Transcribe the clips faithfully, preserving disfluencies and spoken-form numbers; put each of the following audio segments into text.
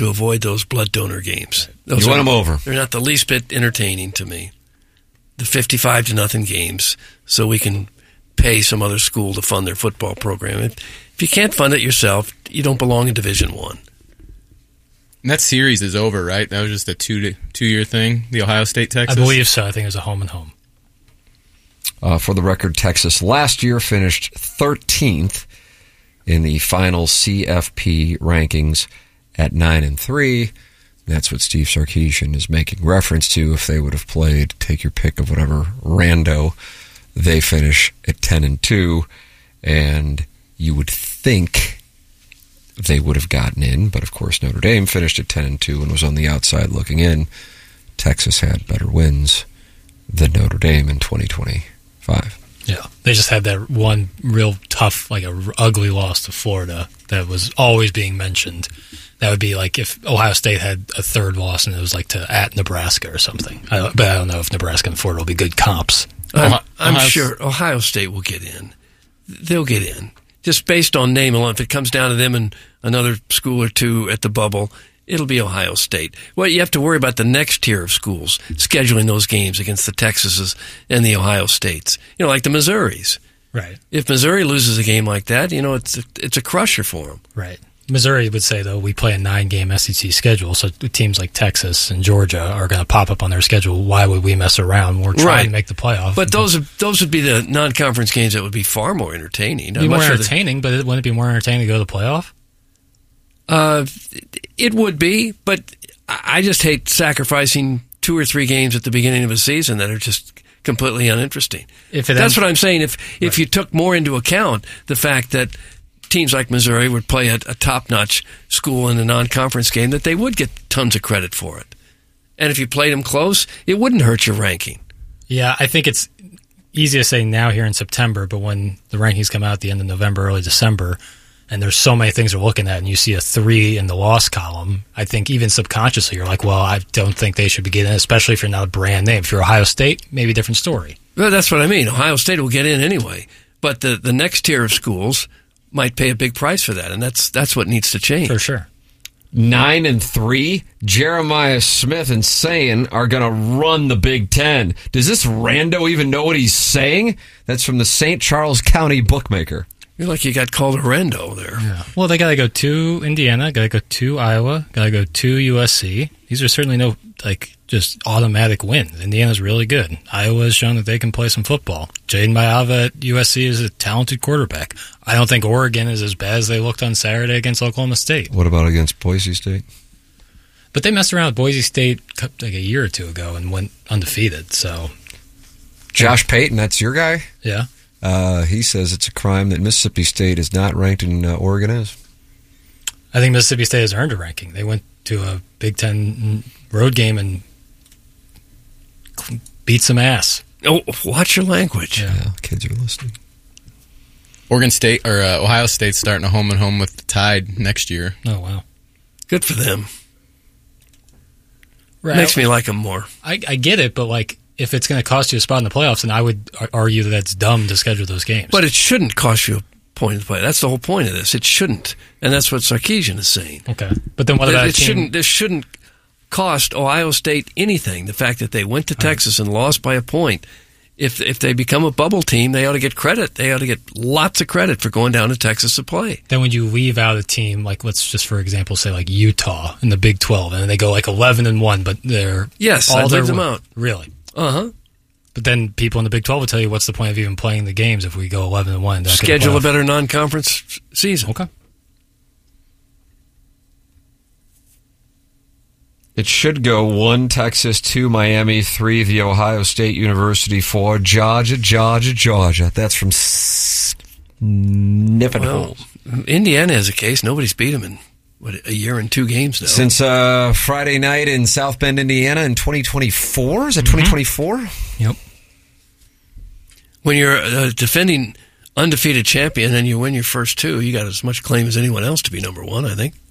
to avoid those blood donor games. Those you want are, them over. They're not the least bit entertaining to me. The fifty-five to nothing games, so we can pay some other school to fund their football program. If, if you can't fund it yourself, you don't belong in Division One. And that series is over, right? That was just a two two year thing. The Ohio State Texas. I believe so. I think it was a home and home. Uh, for the record, Texas last year finished thirteenth in the final C F P rankings at nine and three. That's what Steve Sarkisian is making reference to. If they would have played, take your pick of whatever rando, they finish at ten and two, and you would think they would have gotten in, but of course Notre Dame finished at ten and two and was on the outside looking in. Texas had better wins than Notre Dame in twenty twenty-five. Yeah, they just had that one real tough, like a r- ugly loss to Florida that was always being mentioned. That would be like if Ohio State had a third loss and it was like to at Nebraska or something. I don't, but I don't know if Nebraska and Florida will be good comps. I'm, Ohio, I'm Ohio, sure Ohio State will get in. They'll get in. Just based on name alone. If it comes down to them and another school or two at the bubble, it'll be Ohio State. Well, you have to worry about the next tier of schools scheduling those games against the Texases and the Ohio States. You know, like the Missouris. Right. If Missouri loses a game like that, you know, it's a, it's a crusher for them. Right. Missouri would say, though, we play a nine-game S E C schedule, so teams like Texas and Georgia are going to pop up on their schedule. Why would we mess around? We're trying right. to make the playoff. But those are, those would be the non-conference games that would be far more entertaining. Be more entertaining, but wouldn't it be more entertaining to go to the playoff? Uh, it would be, but I just hate sacrificing two or three games at the beginning of a season that are just completely uninteresting. If it That's ends- what I'm saying. If if right. you took more into account the fact that teams like Missouri would play a, a top-notch school in a non-conference game, that they would get tons of credit for it. And if you played them close, it wouldn't hurt your ranking. Yeah, I think it's easy to say now here in September, but when the rankings come out at the end of November, early December, and there's so many things we're looking at, and you see a three in the loss column, I think even subconsciously you're like, well, I don't think they should be getting in, especially if you're not a brand name. If you're Ohio State, maybe a different story. Well, that's what I mean. Ohio State will get in anyway. But the, the next tier of schools might pay a big price for that, and that's that's what needs to change. For sure. Nine and three, Jeremiah Smith and Sayin are going to run the Big Ten. Does this rando even know what he's saying? That's from the Saint Charles County Bookmaker. You're like you got called a rando there. Yeah. Well, they got to go to Indiana, got to go to Iowa, got to go to U S C. These are certainly no like just automatic wins. Indiana's really good. Iowa has shown that they can play some football. Jaden Mayava at U S C is a talented quarterback. I don't think Oregon is as bad as they looked on Saturday against Oklahoma State. What about against Boise State? But they messed around with Boise State like a year or two ago and went undefeated. So, Josh Payton, that's your guy? Yeah. Uh, he says it's a crime that Mississippi State is not ranked and uh, Oregon is. I think Mississippi State has earned a ranking. They went to a Big Ten road game and beat some ass. Oh, watch your language. Yeah, yeah kids are listening. Oregon State or uh, Ohio State's starting a home and home with the Tide next year. Oh wow, good for them. Right. Makes me like them more. I, I get it, but like, if it's going to cost you a spot in the playoffs, then I would argue that that's dumb to schedule those games. But it shouldn't cost you a point of play. That's the whole point of this. It shouldn't, and that's what Sarkisian is saying. Okay, but then what about it? A team- Shouldn't this shouldn't cost Ohio State anything? The fact that they went to Texas and lost by a point. If if they become a bubble team, they ought to get credit. They ought to get lots of credit for going down to Texas to play. Then when you leave out a team, like let's just for example say like Utah in the Big twelve, and they go like eleven and one, but they're yes, all I'd their leave them out. Really? Uh huh. But then people in the Big twelve will tell you, what's the point of even playing the games if we go eleven and one? Schedule a better non-conference season. Okay. It should go one Texas, two Miami, three the Ohio State University, four Georgia, Georgia, Georgia. That's from Sniffenhole. Well, Indiana has a case. Nobody's beat them in what, a year and two games now. Since uh, Friday night in South Bend, Indiana in twenty twenty-four? Is that twenty twenty-four? Mm-hmm. Yep. When you're a defending undefeated champion and you win your first two, you got as much claim as anyone else to be number one, I think.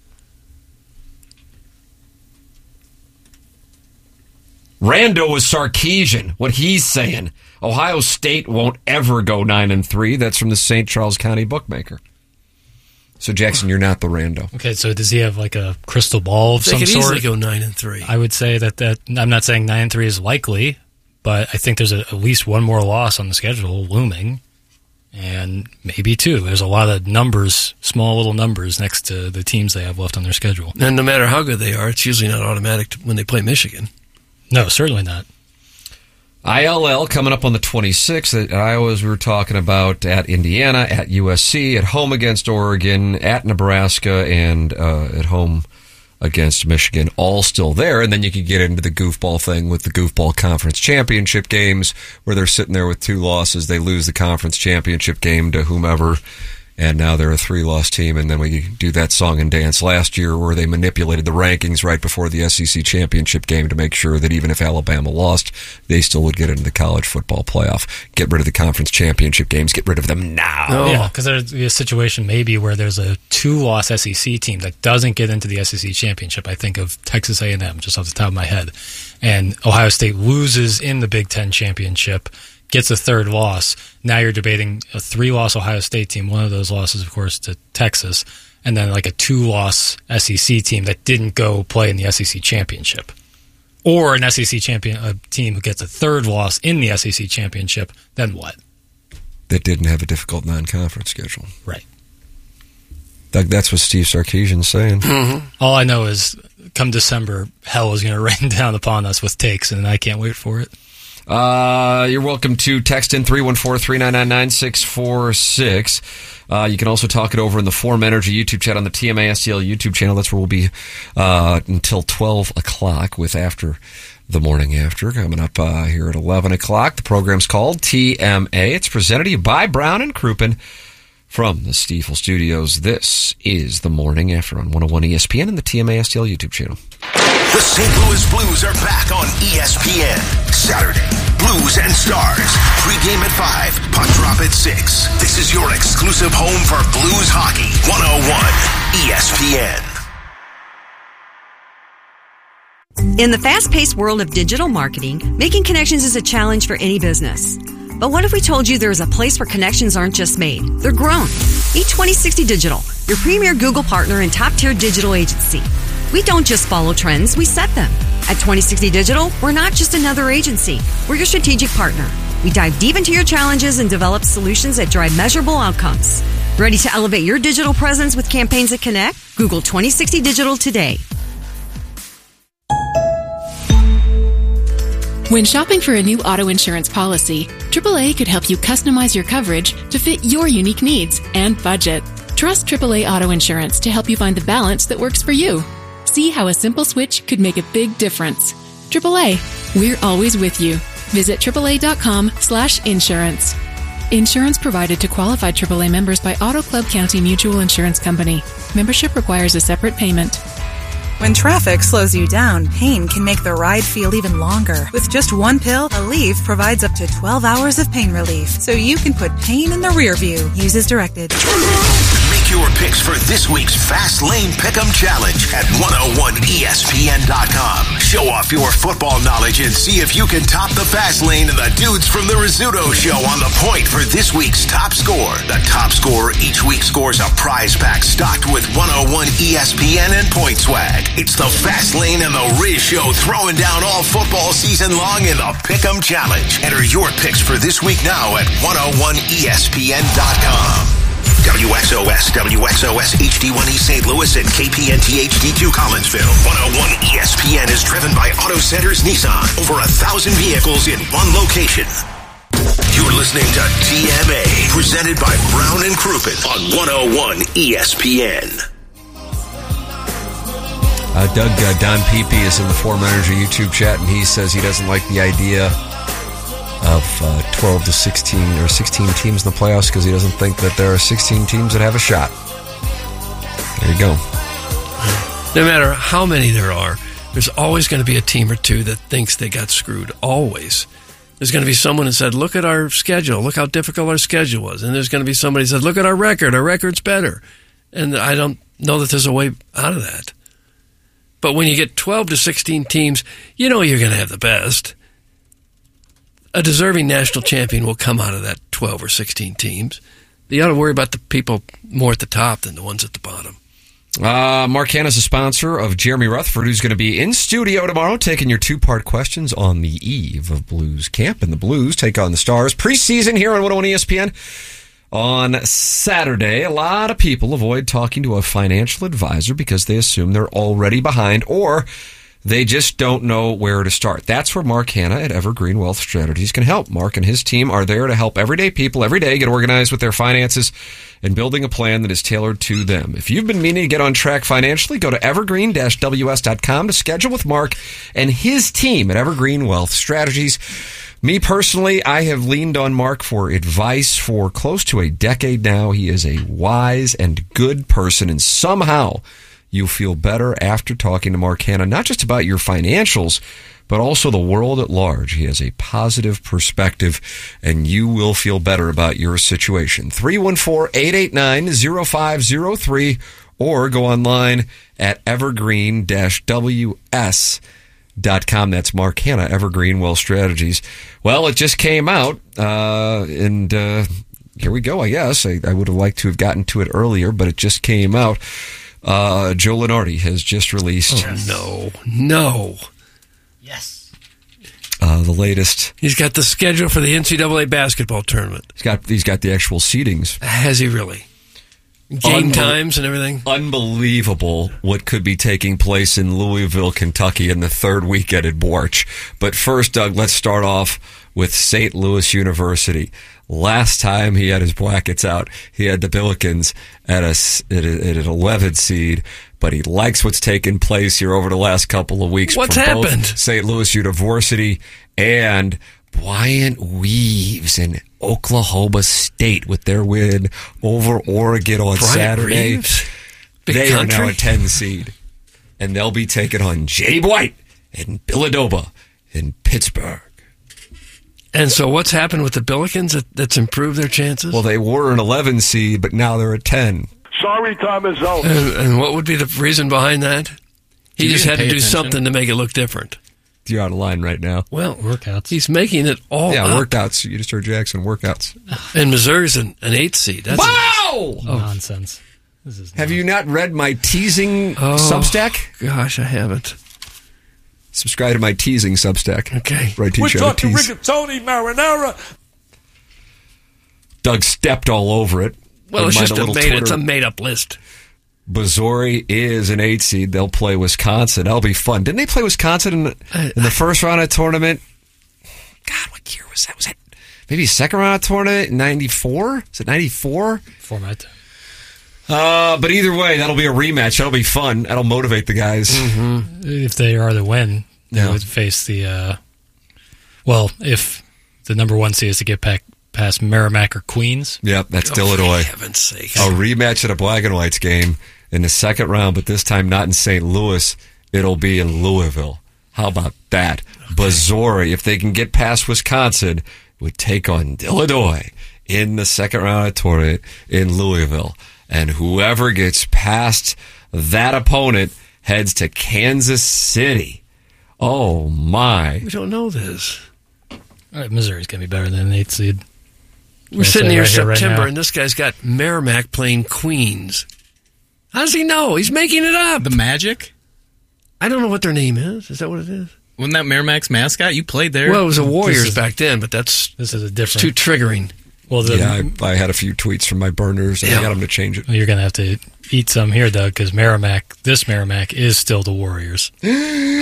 Rando was Sarkisian. What he's saying. Ohio State won't ever go nine and three. That's from the Saint Charles County Bookmaker. So, Jackson, you're not the rando. Okay, so does he have like a crystal ball of they some could sort? easily go nine and three. I would say that, that I'm not saying nine and three is likely, but I think there's a, at least one more loss on the schedule looming, and maybe two. There's a lot of numbers, small little numbers next to the teams they have left on their schedule. And no matter how good they are, it's usually not automatic to, when they play Michigan. No, certainly not. I L L coming up on the twenty-sixth at Iowa, as we were talking about, at Indiana, at U S C, at home against Oregon, at Nebraska, and uh, at home against Michigan, all still there. And then you could get into the goofball thing with the goofball conference championship games, where they're sitting there with two losses. They lose the conference championship game to whomever, and now they're a three-loss team. And then we do that song and dance last year where they manipulated the rankings right before the S E C championship game to make sure that even if Alabama lost, they still would get into the college football playoff. Get rid of the conference championship games. Get rid of them now. Oh. Yeah, because there's a situation maybe where there's a two-loss S E C team that doesn't get into the S E C championship. I think of Texas A and M just off the top of my head. And Ohio State loses in the Big Ten championship, gets a third loss. Now you're debating a three-loss Ohio State team. One of those losses, of course, to Texas. And then like a two-loss S E C team that didn't go play in the S E C championship. Or an S E C champion a team who gets a third loss in the S E C championship. Then what? That didn't have a difficult non-conference schedule. Right. Doug, that's what Steve Sarkisian's saying. Mm-hmm. All I know is come December, hell is going to rain down upon us with takes, and I can't wait for it. Uh, you're welcome to text in three one four, three nine nine, nine six four six. Uh, you can also talk it over in the Forum Energy YouTube chat on the T M A S T L YouTube channel. That's where we'll be uh, until twelve o'clock with After the Morning After. Coming up uh, here at eleven o'clock. The program's called T M A. It's presented to you by Brown and Crouppen from the Stiefel Studios. This is the Morning After on one oh one E S P N and the T M A S T L YouTube channel. The Saint Louis Blues are back on E S P N. Saturday, Blues and Stars. Pre-game at five, puck drop at six. This is your exclusive home for Blues hockey. one oh one E S P N. In the fast-paced world of digital marketing, making connections is a challenge for any business. But what if we told you there is a place where connections aren't just made, they're grown? Meet twenty sixty Digital, your premier Google partner and top-tier digital agency. We don't just follow trends, we set them. At twenty sixty Digital, we're not just another agency. We're your strategic partner. We dive deep into your challenges and develop solutions that drive measurable outcomes. Ready to elevate your digital presence with campaigns that connect? Google twenty sixty Digital today. When shopping for a new auto insurance policy, triple A could help you customize your coverage to fit your unique needs and budget. Trust triple A Auto Insurance to help you find the balance that works for you. See how a simple switch could make a big difference. triple A, we're always with you. Visit triple A dot com slash insurance. Insurance provided to qualified triple A members by Auto Club County Mutual Insurance Company. Membership requires a separate payment. When traffic slows you down, pain can make the ride feel even longer. With just one pill, Aleve provides up to twelve hours of pain relief, so you can put pain in the rear view. Use as directed. Make your picks for this week's Fast Lane Pick'em Challenge at one oh one E S P N dot com. Show off your football knowledge and see if you can top the Fast Lane and the dudes from the Rizzuto Show on the point for this week's top score. The top scorer each week scores a prize pack stocked with one oh one E S P N and Point Swag. It's the Fast Lane and the Riz Show throwing down all football season long in the Pick'em Challenge. Enter your picks for this week now at one oh one E S P N dot com. W X O S, W X O S H D one E Saint Louis and K P N T H D two Collinsville. one oh one E S P N is driven by Auto Centers Nissan. Over a thousand vehicles in one location. You're listening to T M A, presented by Brown and Crouppen on one oh one E S P N. Uh, Doug, uh, Don Pepe is in the Forum Energy YouTube chat, and he says he doesn't like the idea of uh, twelve to sixteen or sixteen teams in the playoffs because he doesn't think that there are sixteen teams that have a shot. There you go. No matter how many there are, there's always going to be a team or two that thinks they got screwed. Always. There's going to be someone who said, look at our schedule. Look how difficult our schedule was. And there's going to be somebody who said, look at our record. Our record's better. And I don't know that there's a way out of that. But when you get twelve to sixteen teams, you know you're going to have the best. A deserving national champion will come out of that twelve or sixteen teams. You ought to worry about the people more at the top than the ones at the bottom. Uh, Mark Hanna is a sponsor of Jeremy Rutherford, who's going to be in studio tomorrow taking your two-part questions on the eve of Blues Camp. And the Blues take on the Stars. Preseason here on one oh one E S P N. On Saturday, a lot of people avoid talking to a financial advisor because they assume they're already behind or they just don't know where to start. That's where Mark Hanna at Evergreen Wealth Strategies can help. Mark and his team are there to help everyday people every day get organized with their finances and building a plan that is tailored to them. If you've been meaning to get on track financially, go to evergreen dash w s dot com to schedule with Mark and his team at Evergreen Wealth Strategies. Me personally, I have leaned on Mark for advice for close to a decade now. He is a wise and good person, and somehow you feel better after talking to Mark Hanna, not just about your financials, but also the world at large. He has a positive perspective, and you will feel better about your situation. three one four, eight eight nine, zero five zero three or go online at evergreen dash w s dot com. That's Mark Hanna, Evergreen Wealth Strategies. Well, it just came out, uh, and uh, here we go, I guess. I, I would have liked to have gotten to it earlier, but it just came out. Uh, Joe Lunardi has just released. Oh, no, no. Yes. Uh, the latest. He's got the schedule for the N C double A basketball tournament. He's got he's got the actual seedings. Has he really? Game Unbel- times and everything? Unbelievable what could be taking place in Louisville, Kentucky in the third weekend at Borch. But first, Doug, let's start off with Saint Louis University. Last time he had his brackets out, he had the Billikens at, a, at, a, at an eleven seed, but he likes what's taken place here over the last couple of weeks. What's for happened? Both Saint Louis University and Bryant Weaves in Oklahoma State with their win over Oregon on Bryant Saturday. Reeves? Big They country? are now a ten seed, and they'll be taking on Jabe White and Villanova in Pittsburgh. And so what's happened with the Billikens that, that's improved their chances? Well, they were an eleven seed, but now they're a ten. Sorry, time is out. And, and what would be the reason behind that? He You just didn't had to pay do attention. something to make it look different. You're out of line right now. Well, Workouts. he's making it all Yeah, up. workouts. You just heard Jackson, workouts. And Missouri's an, an eighth seed. That's Wow! Nonsense. This is Have you not read my teasing Oh. Substack? Gosh, I haven't. Subscribe to my teasing Substack. Okay. Right, We're teach you how to talking tease. rigatoni marinara. Doug stepped all over it. Well, Never it's mind just a a little made, it's a Twitter. made-up list. Missouri is an eight seed. They'll play Wisconsin. That'll be fun. Didn't they play Wisconsin in, the- in the first round of the tournament? God, what year was that? Was that maybe second round of the tournament? ninety-four? Is it ninety-four? format. Uh, but either way, that'll be a rematch. That'll be fun. That'll motivate the guys. Mm-hmm. If they are to win, they Yeah. would face the. Uh, well, if the number one seed is to get back past Merrimack or Queens. Yep, that's Oh, Illinois. for heaven's sake. A rematch at a Black and Whites game in the second round, but this time not in Saint Louis. It'll be in Louisville. How about that? Okay. Missouri, if they can get past Wisconsin, would take on Illinois in the second round of the tournament in Louisville. And whoever gets past that opponent heads to Kansas City. Oh, my. We don't know this. All right, Missouri's going to be better than an eighth seed. We're I'll sitting say here right here, right September, now. and this guy's got Merrimack playing Queens. How does he know? He's making it up. The Magic? I don't know what their name is. Is that what it is? Wasn't that Merrimack's mascot? You played there. Well, it was the Warriors is- back then, but that's This is a it's different. too triggering. Well, the, Yeah, I, I had a few tweets from my burners, and Yeah. I got them to change it. you're going to have to eat some here, Doug, because Merrimack, this Merrimack is still the Warriors. Gosh,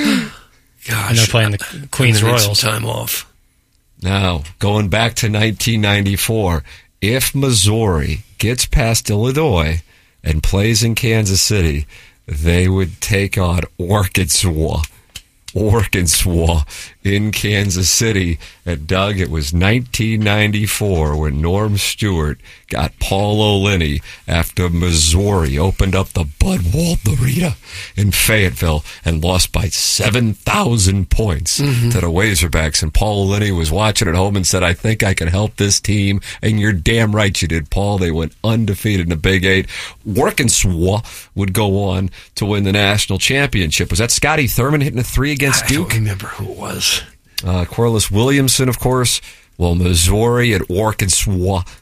And they're playing the I'm Queens gonna need some Royals. time off. Now, going back to nineteen ninety-four, if Missouri gets past Illinois and plays in Kansas City, they would take on Arkansas. Arkansas in Kansas City. And Doug, it was nineteen ninety-four when Norm Stewart got Paul O'Linney after Missouri opened up the Bud Walton Arena in Fayetteville and lost by seven thousand points mm-hmm. to the Razorbacks. And Paul O'Linney was watching at home and said, I think I can help this team. And you're damn right you did, Paul. They went undefeated in the Big Eight. Arkansas would go on to win the national championship. Was that Scotty Thurman hitting a three against I Duke? don't remember who it was. Uh, Corliss Williamson, of course. Well, Missouri and Arkansas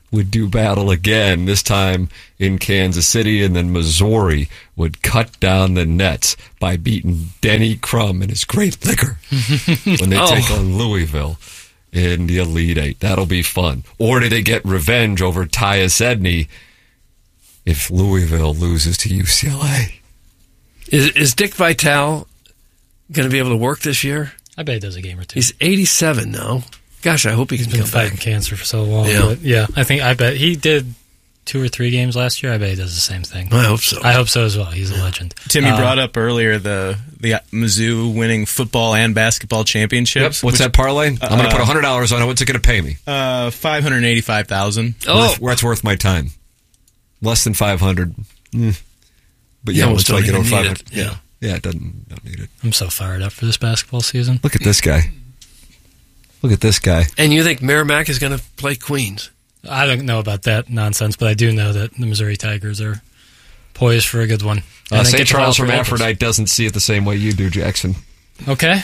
would do battle again, this time in Kansas City, and then Missouri would cut down the Nets by beating Denny Crum and his great liquor when they oh. take on Louisville in the Elite Eight. That'll be fun. Or do they get revenge over Tyus Edney if Louisville loses to U C L A? Is, is Dick Vitale going to be able to work this year? I bet he does a game or two. He's eighty-seven now. Gosh, I hope he can He's been come fighting back. cancer for so long. Yeah. But yeah, I think I bet he did two or three games last year. I bet he does the same thing. I hope so. I hope so as well. He's a legend. Tim, you uh, brought up earlier the the Mizzou winning football and basketball championships. Yep. What's which, that parlay? Uh, I'm going to put one hundred dollars on it. What's it going to pay me? Uh, five hundred eighty-five thousand dollars. Oh, that's worth my time. Less than five hundred. Mm. But yeah, yeah once I get over five hundred, yeah. yeah, yeah, it doesn't don't need it. I'm so fired up for this basketball season. Look at this guy. Look at this guy. And you think Merrimack is going to play Queens? I don't know about that nonsense, but I do know that the Missouri Tigers are poised for a good one. Uh, Saint Charles from Aphrodite doesn't see it the same way you do, Jackson. Okay.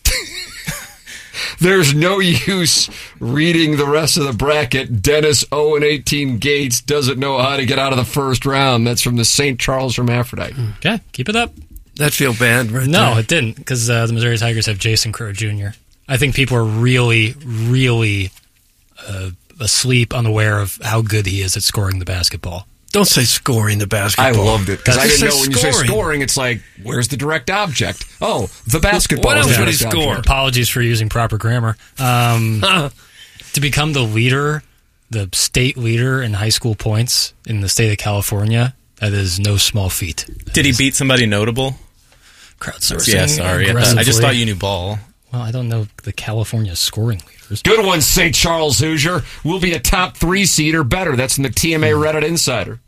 There's no use reading the rest of the bracket. Dennis oh and eighteen Gates doesn't know how to get out of the first round. That's from the Saint Charles from Aphrodite. Okay, keep it up. That feel bad, right? No, there. it didn't, because uh, the Missouri Tigers have Jason Kerr Junior I think people are really, really uh, asleep, unaware of how good he is at scoring the basketball. Don't say scoring the basketball. I loved it, because I didn't know when scoring. you say scoring, it's like, where's the direct object? Oh, the basketball. What else would he score? Apologies for using proper grammar. Um, to become the leader, the state leader in high school points in the state of California, that is no small feat. That Did he beat somebody notable? Crowdsourcing. Yeah, sorry. I just thought you knew ball. Well, I don't know the California scoring leaders. Good one, Saint Charles Hoosier. We'll be a top three seed or better. That's in the T M A Reddit Insider.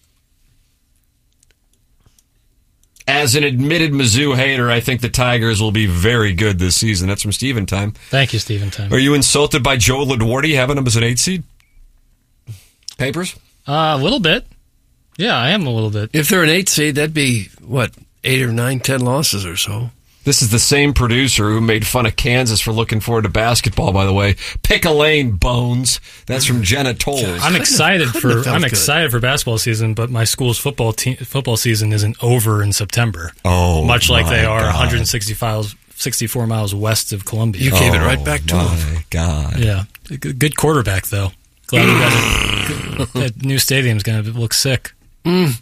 As an admitted Mizzou hater, I think the Tigers will be very good this season. That's from Steven Time. Thank you, Steven Time. Are you insulted by Joe LaDuarty having them as an eight seed? Papers? Uh, a little bit. Yeah, I am a little bit. If they're an eight seed, that'd be, what, eight or nine, ten losses or so. This is the same producer who made fun of Kansas for looking forward to basketball, by the way. Pick a lane, Bones. That's from Jenna Tolles. I'm excited for I'm good. excited for basketball season, but my school's football te- football season isn't over in September. Oh, much like they are God. one hundred sixty-four miles west of Columbia. You gave oh, it right back to my him. My God. Yeah, good, good quarterback though. Glad you guys. Are, that new stadium's going to look sick. Mm.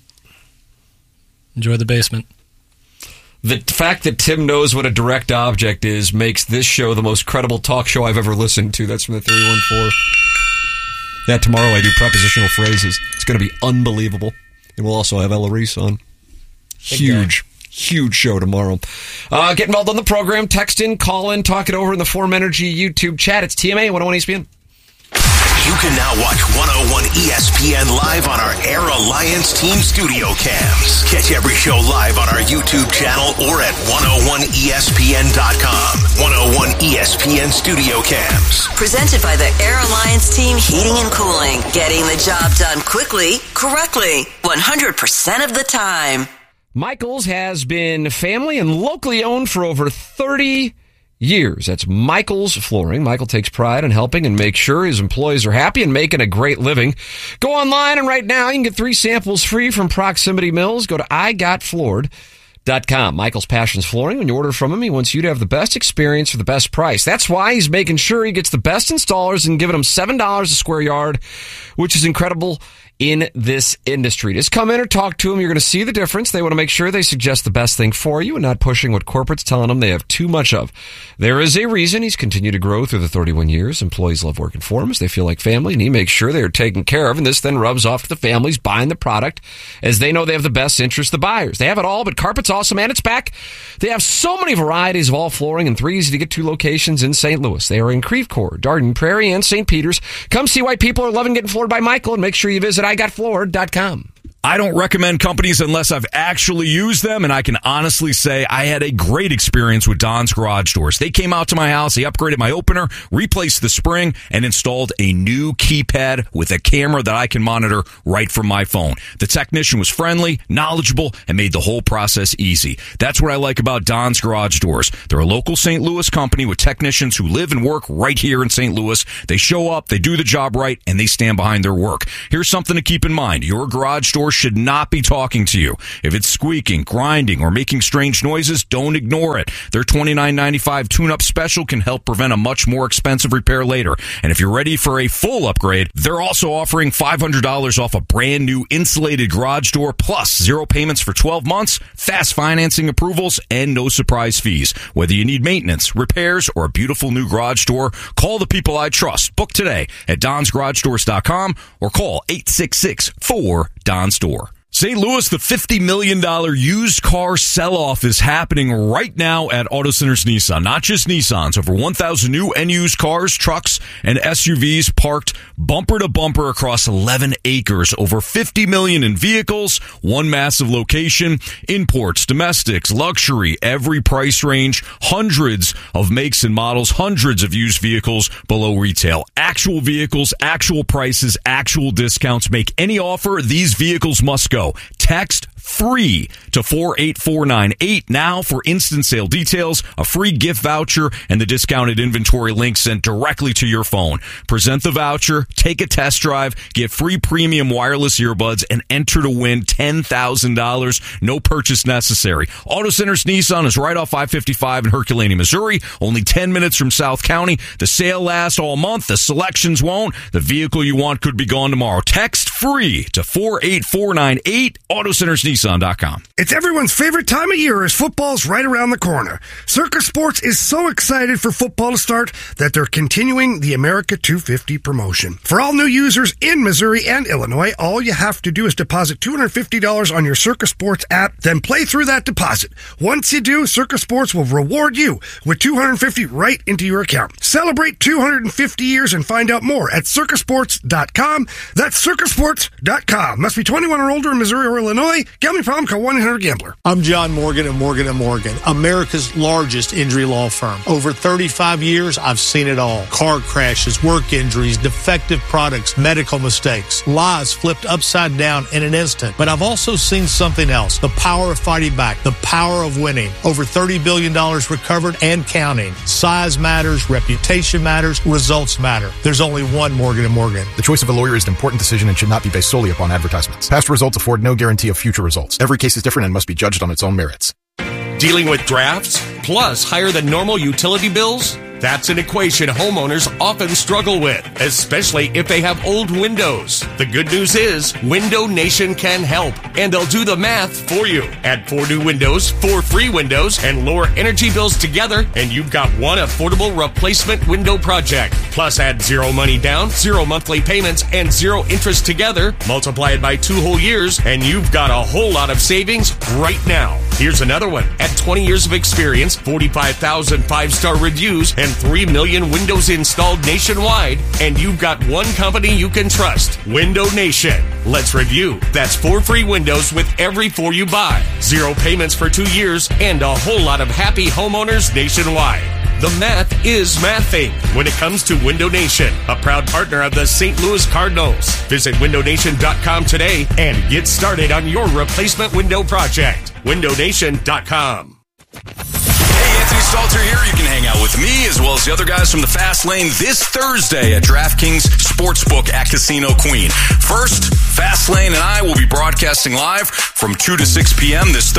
Enjoy the basement. The fact that Tim knows what a direct object is makes this show the most credible talk show I've ever listened to. That's from the three one four. Yeah, tomorrow I do prepositional phrases. It's going to be unbelievable. And we'll also have Ella Reese on. Huge, huge show tomorrow. Uh, get involved on the program. Text in, call in, talk it over in the Form Energy YouTube chat. It's T M A one oh one E S P N. You can now watch one oh one E S P N live on our Air Alliance Team Studio Cams. Catch every show live on our YouTube channel or at one oh one E S P N dot com. one oh one E S P N Studio Cams. Presented by the Air Alliance Team Heating and Cooling. Getting the job done quickly, correctly, one hundred percent of the time. Michaels has been family and locally owned for over thirty years. That's Michaels Flooring. Michael takes pride in helping and make sure his employees are happy and making a great living. Go online, and right now you can get three samples free from Proximity Mills. Go to I got floored dot com. Michael's passion's flooring. When you order from him, he wants you to have the best experience for the best price. That's why he's making sure he gets the best installers and giving them seven dollars a square yard, which is incredible in this industry. Just come in or talk to them. You're going to see the difference. They want to make sure they suggest the best thing for you and not pushing what corporate's telling them they have too much of. There is a reason he's continued to grow through the thirty-one years. Employees love working for him as they feel like family, and he makes sure they are taken care of, and this then rubs off to the families buying the product as they know they have the best interest of the buyers. They have it all, but carpet's awesome, and it's back. They have so many varieties of all flooring and three easy-to-get to locations in Saint Louis. They are in Creve Coeur, Darden Prairie, and Saint Peters. Come see why people are loving getting floored by Michael, and make sure you visit I got floored dot com. I don't recommend companies unless I've actually used them, and I can honestly say I had a great experience with Don's Garage Doors. They came out to my house, they upgraded my opener, replaced the spring, and installed a new keypad with a camera that I can monitor right from my phone. The technician was friendly, knowledgeable, and made the whole process easy. That's what I like about Don's Garage Doors. They're a local Saint Louis company with technicians who live and work right here in Saint Louis. They show up, they do the job right, and they stand behind their work. Here's something to keep in mind. Your garage door should not be talking to you. If it's squeaking, grinding, or making strange noises, don't ignore it. Their twenty-nine ninety-five tune-up special can help prevent a much more expensive repair later. And if you're ready for a full upgrade, they're also offering five hundred dollars off a brand new insulated garage door, plus zero payments for twelve months, fast financing approvals, and no surprise fees. Whether you need maintenance, repairs, or a beautiful new garage door, call the people I trust. Book today at dons garage doors dot com or call eight six six, four, D O N S door. Saint Louis, the fifty million dollars used car sell-off is happening right now at Auto Centers Nissan. Not just Nissans. Over one thousand new and used cars, trucks, and S U Vs parked bumper to bumper across eleven acres. Over fifty million dollars in vehicles, one massive location, imports, domestics, luxury, every price range, hundreds of makes and models, hundreds of used vehicles below retail. Actual vehicles, actual prices, actual discounts. Make any offer, these vehicles must go. Text free to four eight four nine eight now for instant sale details, a free gift voucher, and the discounted inventory link sent directly to your phone. Present the voucher, take a test drive, get free premium wireless earbuds, and enter to win ten thousand dollars. No purchase necessary. Auto Centers Nissan is right off I fifty-five in Herculaneum, Missouri, only ten minutes from South County. The sale lasts all month. The selections won't. The vehicle you want could be gone tomorrow. Text free to four eight four nine eight, auto centers nissan dot com. It's everyone's favorite time of year as football's right around the corner. Circus Sports is so excited for football to start that they're continuing the America two fifty promotion. For all new users in Missouri and Illinois, all you have to do is deposit two hundred fifty dollars on your Circus Sports app, then play through that deposit. Once you do, Circus Sports will reward you with two hundred fifty dollars right into your account. Celebrate two hundred fifty years and find out more at circus sports dot com. That's circus sports dot com. Must be twenty-one or older in Missouri or Illinois. Gambling problem? Call one eight hundred gambler. I'm John Morgan of Morgan and Morgan, America's largest injury law firm. Over thirty-five years, I've seen it all. Car crashes, work injuries, defective products, medical mistakes, lies flipped upside down in an instant. But I've also seen something else. The power of fighting back. The power of winning. Over thirty billion dollars recovered and counting. Size matters. Reputation matters. Results matter. There's only one Morgan and Morgan. The choice of a lawyer is an important decision and should not be based solely upon advertisements. Past results afford no guarantee of future results. Every case is different and must be judged on its own merits. Dealing with drafts, plus higher than normal utility bills? That's an equation homeowners often struggle with, especially if they have old windows. The good news is Window Nation can help, and they'll do the math for you. Add four new windows, four free windows, and lower energy bills together, and you've got one affordable replacement window project. Plus add zero money down, zero monthly payments, and zero interest together. Multiply it by two whole years, and you've got a whole lot of savings right now. Here's another one. At twenty years of experience, forty-five thousand five-star reviews, and three million windows installed nationwide, and you've got one company you can trust, Window Nation. Let's review. That's four free windows with every four you buy, zero payments for two years, and a whole lot of happy homeowners nationwide. The math is mathing when it comes to Window Nation, a proud partner of the Saint Louis Cardinals. Visit window nation dot com today and get started on your replacement window project. window nation dot com. Hey, Anthony Stalter here. You can hang out with me as well as the other guys from the Fast Lane this Thursday at DraftKings Sportsbook at Casino Queen. First, Fast Lane and I will be broadcasting live from two to six p.m. this Thursday.